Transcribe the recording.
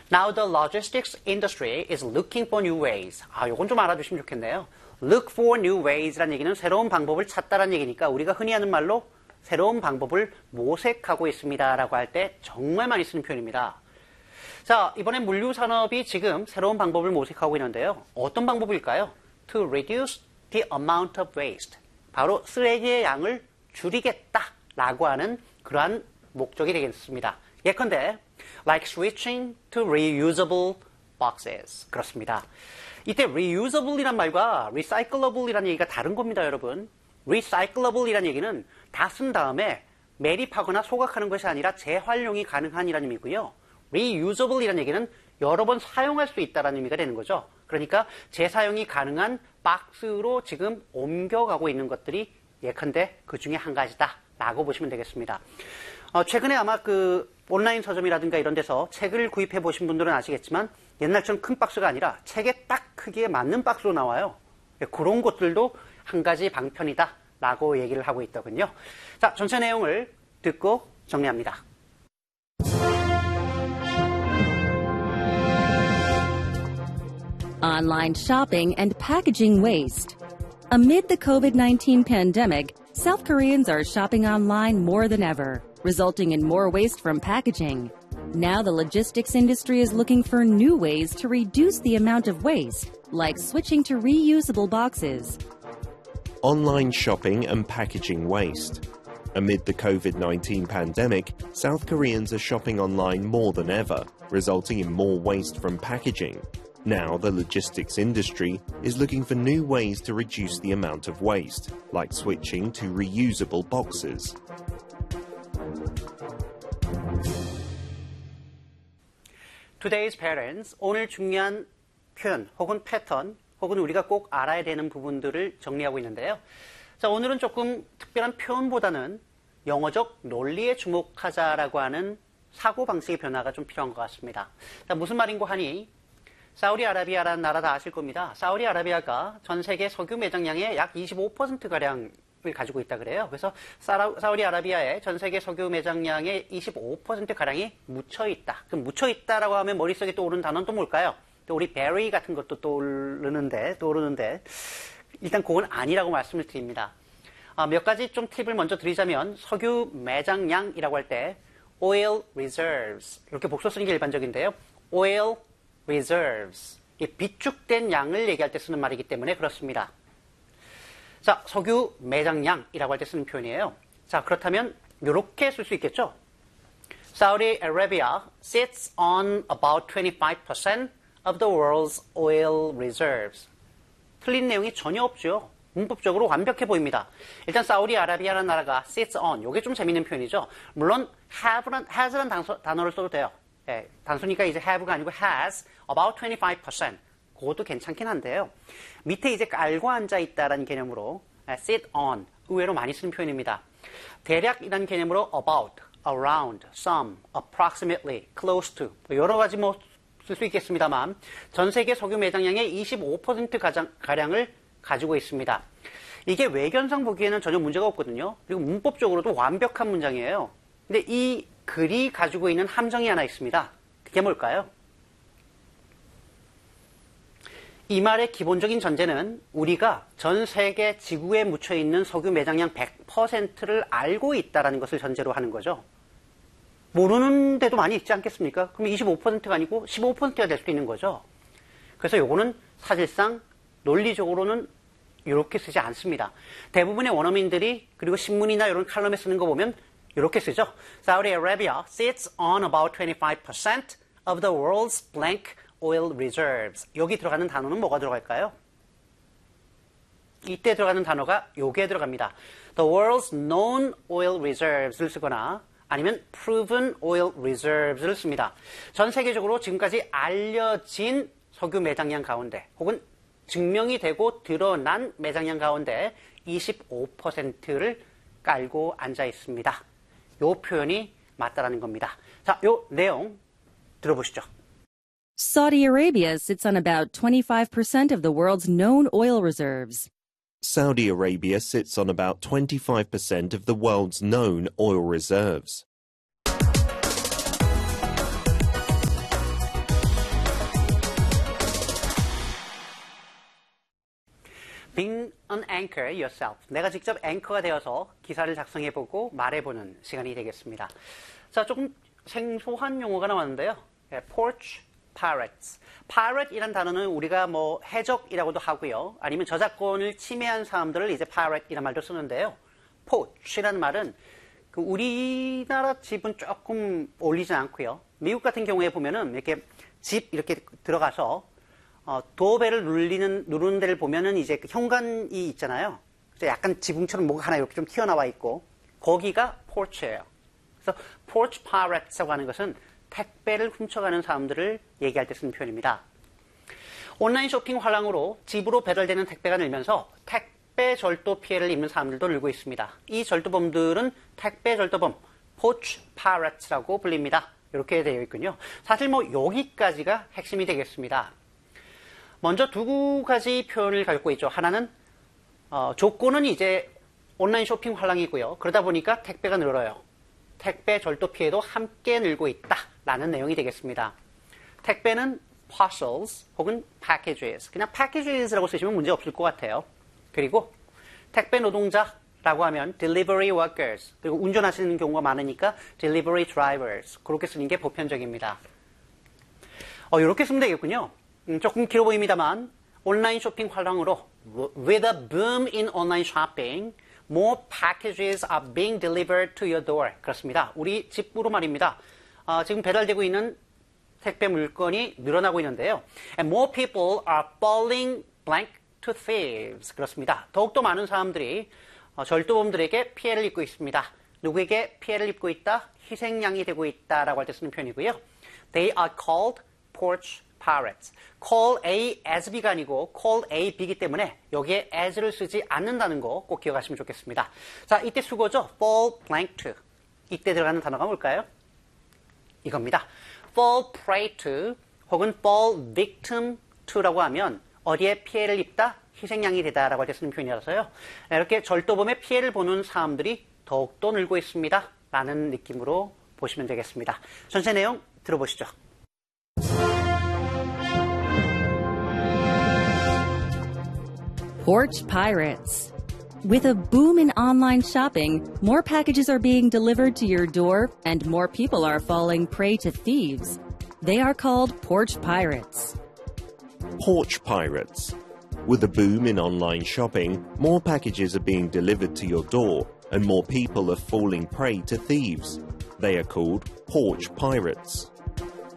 Now the logistics industry is looking for new ways. 요건 좀 알아두시면 좋겠네요. Look for new ways라는 얘기는 새로운 방법을 찾다라는 얘기니까 우리가 흔히 하는 말로 새로운 방법을 모색하고 있습니다라고 할 때 정말 많이 쓰는 표현입니다. 자, 이번엔 물류산업이 지금 새로운 방법을 모색하고 있는데요. 어떤 방법일까요? To reduce the amount of waste. 바로 쓰레기의 양을 줄이겠다라고 하는 그러한 목적이 되겠습니다. 예컨대 like switching to reusable boxes. 그렇습니다. 이때 reusable이란 말과 recyclable이라는 얘기가 다른 겁니다, 여러분. recyclable이라는 얘기는 다 쓴 다음에 매립하거나 소각하는 것이 아니라 재활용이 가능한이라는 의미고요. reusable이라는 얘기는 여러 번 사용할 수 있다는 의미가 되는 거죠. 그러니까 재사용이 가능한 박스로 지금 옮겨가고 있는 것들이 예컨대 그 중에 한 가지다라고 보시면 되겠습니다. 최근에 아마 그 온라인 서점이라든가 이런 데서 책을 구입해 보신 분들은 아시겠지만 옛날처럼 큰 박스가 아니라 책에 딱 크기에 맞는 박스로 나와요. 그런 것들도 한 가지 방편이다라고 얘기를 하고 있더군요. 자, 전체 내용을 듣고 정리합니다. Online shopping and packaging waste. Amid the COVID-19 pandemic, South Koreans are shopping online more than ever, resulting in more waste from packaging. Now the logistics industry is looking for new ways to reduce the amount of waste, like switching to reusable boxes. Online shopping and packaging waste. Amid the COVID-19 pandemic, South Koreans are shopping online more than ever, resulting in more waste from packaging. Now the logistics industry is looking for new ways to reduce the amount of waste, like switching to reusable boxes. Today's parents, 오늘 중요한 표현 혹은 패턴 혹은 우리가 꼭 알아야 되는 부분들을 정리하고 있는데요. 자, 오늘은 조금 특별한 표현보다는 영어적 논리에 주목하자라고 하는 사고방식의 변화가 좀 필요한 것 같습니다. 자, 무슨 말인고 하니 사우디아라비아라는 나라 다 아실 겁니다. 사우디아라비아가 전 세계 석유 매장량의 약 25%가량을 가지고 있다 그래요. 그래서 사우디아라비아의 전 세계 석유 매장량의 25%가량이 묻혀있다. 그럼 묻혀있다라고 하면 머릿속에 떠오르는 단어는 또 뭘까요? 또 우리 berry 같은 것도 떠오르는데 일단 그건 아니라고 말씀을 드립니다. 몇 가지 좀 팁을 먼저 드리자면 석유 매장량이라고 할 때 oil reserves 이렇게 복수 쓰는 게 일반적인데요. oil reserves 이 비축된 양을 얘기할 때 쓰는 말이기 때문에 그렇습니다. 자, 석유 매장량이라고 할 때 쓰는 표현이에요. 자, 그렇다면 이렇게 쓸 수 있겠죠? Saudi Arabia sits on about 25% of the world's oil reserves. 틀린 내용이 전혀 없죠. 문법적으로 완벽해 보입니다. 일단 사우디아라비아라는 나라가 sits on, 이게 좀 재밌는 표현이죠. 물론 has라는 단어를 써도 돼요. 예, 단순히가 이제 have가 아니고 has about 25%. 그것도 괜찮긴 한데요. 밑에 이제 깔고 앉아있다라는 개념으로 sit on, 의외로 많이 쓰는 표현입니다. 대략이라는 개념으로 about, around, some, approximately, close to 여러 가지 쓸 수 있겠습니다만 전 세계 석유 매장량의 25%가량을 가지고 있습니다. 이게 외견상 보기에는 전혀 문제가 없거든요. 그리고 문법적으로도 완벽한 문장이에요. 근데 이 글이 가지고 있는 함정이 하나 있습니다. 그게 뭘까요? 이 말의 기본적인 전제는 우리가 전 세계 지구에 묻혀있는 석유 매장량 100%를 알고 있다는 것을 전제로 하는 거죠. 모르는 데도 많이 있지 않겠습니까? 그럼 25%가 아니고 15%가 될 수도 있는 거죠. 그래서 요거는 사실상 논리적으로는 이렇게 쓰지 않습니다. 대부분의 원어민들이 그리고 신문이나 이런 칼럼에 쓰는 거 보면 이렇게 쓰죠. Saudi Arabia sits on about 25% of the world's blank oil reserves. 여기 들어가는 단어는 뭐가 들어갈까요? 이때 들어가는 단어가 요게 들어갑니다. The world's known oil reserves를 쓰거나 아니면 proven oil reserves를 씁니다. 전 세계적으로 지금까지 알려진 석유 매장량 가운데 혹은 증명이 되고 드러난 매장량 가운데 25%를 깔고 앉아 있습니다. 요 표현이 맞다라는 겁니다. 자, 요 내용 들어보시죠. Saudi Arabia sits on about 25% of the world's known oil reserves. Saudi Arabia sits on about 25% of the world's known oil reserves. being an anchor yourself. 내가 직접 앵커가 되어서 기사를 작성해보고 말해보는 시간이 되겠습니다. 자, 조금 생소한 용어가 나왔는데요. porch pirates. pirate이란 단어는 우리가 뭐 해적이라고도 하고요. 아니면 저작권을 침해한 사람들을 이제 pirate이란 말도 쓰는데요. poach이라는 말은 그 우리나라 집은 조금 어울리지 않고요. 미국 같은 경우에 보면은 이렇게 집 이렇게 들어가서 도어벨을 누르는 데를 보면은 이제 그 현관이 있잖아요. 그래서 약간 지붕처럼 뭐가 하나 이렇게 좀 튀어나와 있고 거기가 porch예요. 그래서 porch pirates라고 하는 것은 택배를 훔쳐가는 사람들을 얘기할 때 쓰는 표현입니다. 온라인 쇼핑 화랑으로 집으로 배달되는 택배가 늘면서 택배 절도 피해를 입는 사람들도 늘고 있습니다. 이 절도범들은 택배 절도범, porch pirates라고 불립니다. 이렇게 되어 있군요. 사실 뭐 여기까지가 핵심이 되겠습니다. 먼저 두 가지 표현을 갖고 있죠. 하나는 조건은 이제 온라인 쇼핑 화랑이고요. 그러다 보니까 택배가 늘어요. 택배 절도 피해도 함께 늘고 있다라는 내용이 되겠습니다. 택배는 parcels 혹은 packages. 그냥 packages라고 쓰시면 문제 없을 것 같아요. 그리고 택배 노동자라고 하면 delivery workers. 그리고 운전하시는 경우가 많으니까 delivery drivers. 그렇게 쓰는 게 보편적입니다. 이렇게 쓰면 되겠군요. 조금 길어 보입니다만 온라인 쇼핑 화랑으로 with a boom in online shopping, more packages are being delivered to your door. 그렇습니다. 우리 집으로 말입니다. 지금 배달되고 있는 택배 물건이 늘어나고 있는데요. And more people are falling blank to thieves. 그렇습니다. 더욱더 많은 사람들이 절도범들에게 피해를 입고 있습니다. 누구에게 피해를 입고 있다? 희생양이 되고 있다라고 할 때 쓰는 표현이고요. They are called porch pirates. call A as B가 아니고 call A B이기 때문에 여기에 as를 쓰지 않는다는 거 꼭 기억하시면 좋겠습니다. 자, 이때 수거죠. fall blank to. 이때 들어가는 단어가 뭘까요? 이겁니다. fall prey to 혹은 fall victim to라고 하면 어디에 피해를 입다, 희생양이 되다라고 할 때 쓰는 표현이라서요. 이렇게 절도범의 피해를 보는 사람들이 더욱더 늘고 있습니다. 라는 느낌으로 보시면 되겠습니다. 전체 내용 들어보시죠. Porch pirates. With a boom in online shopping, more packages are being delivered to your door and more people are falling prey to thieves. They are called porch pirates. Porch pirates. With a boom in online shopping, more packages are being delivered to your door and more people are falling prey to thieves. They are called porch pirates.